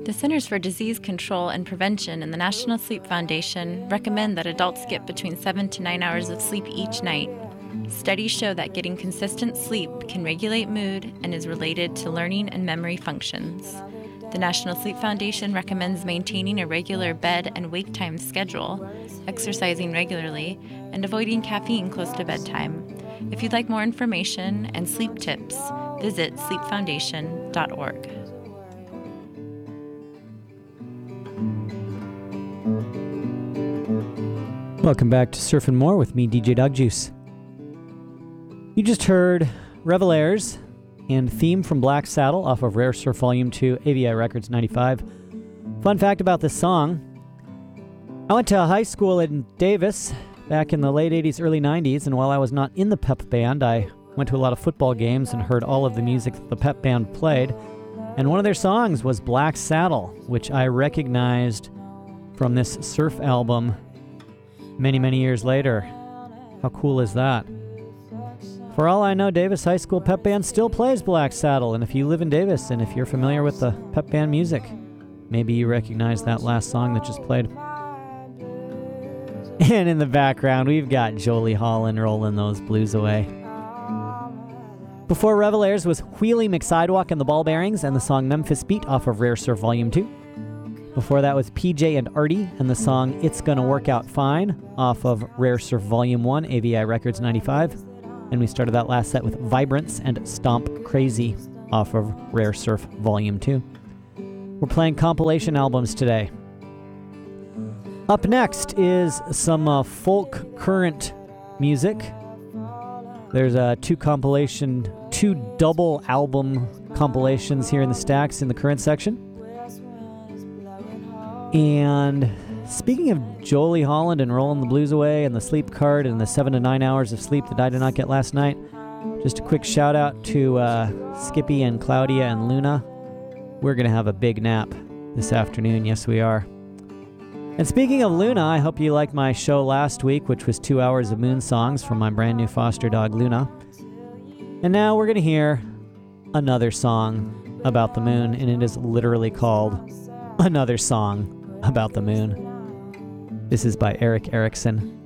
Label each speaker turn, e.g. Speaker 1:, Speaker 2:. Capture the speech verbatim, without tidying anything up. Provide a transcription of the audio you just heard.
Speaker 1: The Centers for Disease Control and Prevention and the National Sleep Foundation recommend that adults get between seven to nine hours of sleep each night. Studies show that getting consistent sleep can regulate mood and is related to learning and memory functions. The National Sleep Foundation recommends maintaining a regular bed and wake time schedule, exercising regularly, and avoiding caffeine close to bedtime. If you'd like more information and sleep tips, visit sleep foundation dot org.
Speaker 2: Welcome back to Surf and More with me, D J Dog Juice. You just heard Revelaires and Theme from Black Saddle off of Rare Surf Volume two, A V I Records ninety-five. Fun fact about this song, I went to high school in Davis back in the late eighties, early nineties, and while I was not in the pep band, I went to a lot of football games and heard all of the music that the pep band played. And one of their songs was Black Saddle, which I recognized from this surf album many, many years later. How cool is that? For all I know, Davis High School Pep Band still plays Black Saddle, and if you live in Davis and if you're familiar with the pep band music, maybe you recognize that last song that just played. And in the background, we've got Jolie Holland rolling those blues away. Before Revelaires was Wheelie McSidewalk and the Ball Bearings and the song Memphis Beat off of Rare Surf Volume two. Before that was P J and Artie and the song It's Gonna Work Out Fine off of Rare Surf Volume one, A V I Records ninety-five. And we started that last set with Vibrance and Stomp Crazy off of Rare Surf Volume two. We're playing compilation albums today. Up next is some uh, folk current music. There's uh, two compilation, two double album compilations here in the stacks in the current section. And speaking of Jolie Holland and Rolling the Blues Away and the sleep card and the seven to nine hours of sleep that I did not get last night, just a quick shout out to uh, Skippy and Claudia and Luna. We're going to have a big nap this afternoon. Yes, we are. And speaking of Luna, I hope you liked my show last week, which was two hours of moon songs from my brand new foster dog, Luna. And now we're going to hear another song about the moon, and it is literally called Another Song About the Moon. This is by Eric Erickson.